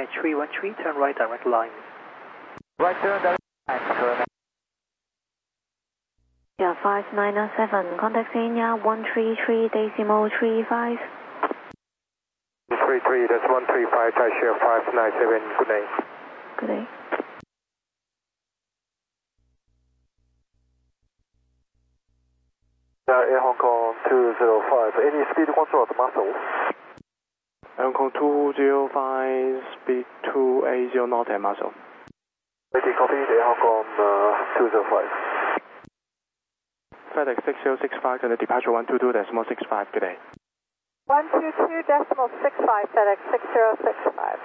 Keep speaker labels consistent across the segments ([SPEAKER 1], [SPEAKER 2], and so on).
[SPEAKER 1] 313, turn right direct line.
[SPEAKER 2] Right turn direct line.
[SPEAKER 3] Yeah, 5907, contact Kenya 133.35.
[SPEAKER 4] 33, that's 135, Thai share 597, good day.
[SPEAKER 3] Good day.
[SPEAKER 4] Air Hong Kong 205, any speed control at muscle?
[SPEAKER 5] Hong Kong 205, speed 280 knot at muscle.
[SPEAKER 4] Ready, copy, Air Hong Kong 205.
[SPEAKER 5] FedEx 6065, and the departure 122.65, good day.
[SPEAKER 6] 122.65, FedEx 6065.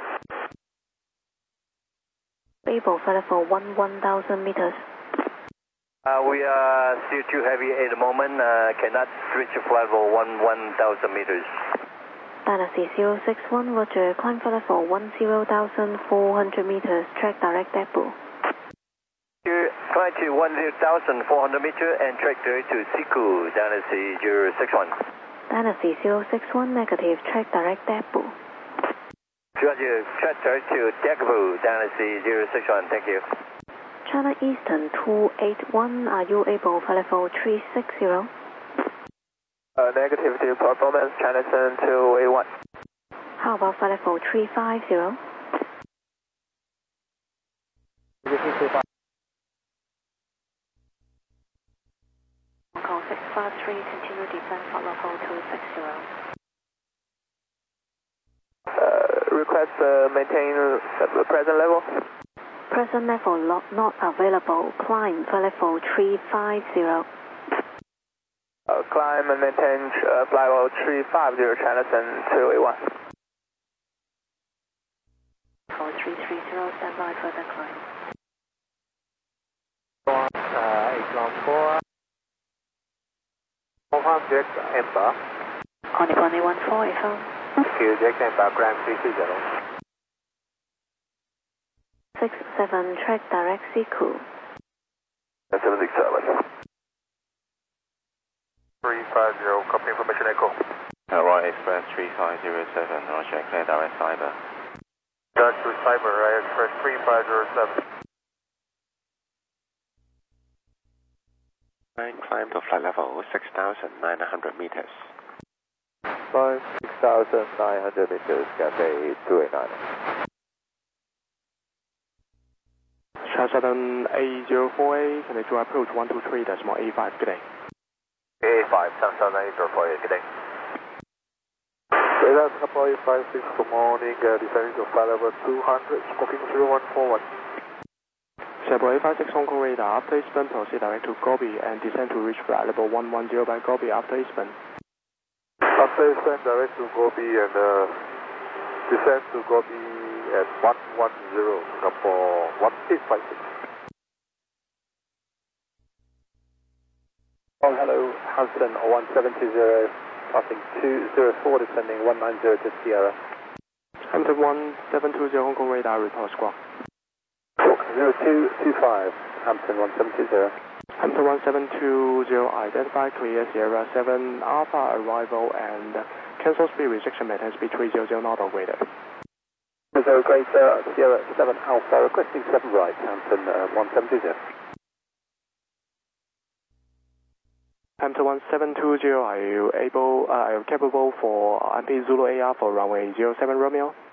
[SPEAKER 3] Able flight for 1000 meters.
[SPEAKER 7] We are still too heavy at the moment, cannot reach a flight level 1000 meters.
[SPEAKER 3] Dynasty 061, roger, climb flight level 10,400 meters, track direct depot.
[SPEAKER 7] Climb to 10,400 meters and track direct to Siku, Dynasty 061.
[SPEAKER 3] Dynasty 061, negative, track direct depot.
[SPEAKER 7] Roger, track direct to Dagbu, Dynasty 061, thank you.
[SPEAKER 3] China Eastern 281, are you able flight level 360?
[SPEAKER 4] Negative to performance, China Eastern 281.
[SPEAKER 3] How about flight level 350? Hong Kong 653, continue descent flight level 260.
[SPEAKER 4] Request maintain present level.
[SPEAKER 3] Present level not available, climb flight level 350.
[SPEAKER 4] Climb and maintain flight level 350, China Eastern 281.
[SPEAKER 3] Call 330, stand by for the climb.
[SPEAKER 4] 814. 400 Ember.
[SPEAKER 3] On 14, phone.
[SPEAKER 4] QJ Ember, Grand 330.
[SPEAKER 3] 67, track direct Siku.
[SPEAKER 4] 767. 350, copy information echo.
[SPEAKER 8] Royal Express 3507, roger, clear direct cyber.
[SPEAKER 4] Direct to cyber, Royal Express 3507.
[SPEAKER 8] Climb to flight level 6,900 meters.
[SPEAKER 4] 6,900 meters, Cathay 289.
[SPEAKER 5] Shashadan A048, can I do approach 123.85, good day.
[SPEAKER 4] A5, 77848, good day. Radar Singapore 856, good morning, descending to flight level 200, smoking 0141.
[SPEAKER 5] Singapore 856 Hong Kong radar, after Eastbourne, proceed direct to Gobi and descend to reach flight level 110 by Gobi after Eastbourne.
[SPEAKER 4] After Eastbourne, direct to Gobi and descend to Gobi at 110, Singapore 1856.
[SPEAKER 1] Oh, hello, Hudson 1720, passing 204, descending 190 to Sierra.
[SPEAKER 5] Hampton 1720 Hong Kong radar, report squawk.
[SPEAKER 1] 0225, Hampton 1720.
[SPEAKER 5] Hampton 1720, identify clear Sierra 7 Alpha arrival and cancel speed restriction maintain speed 300 knot or greater.
[SPEAKER 1] So great, Sierra 7 Alpha, requesting 7 right, Hampton 1720.
[SPEAKER 5] Hampton 1720, are you capable for MP Zulu AR for runway 07 Romeo?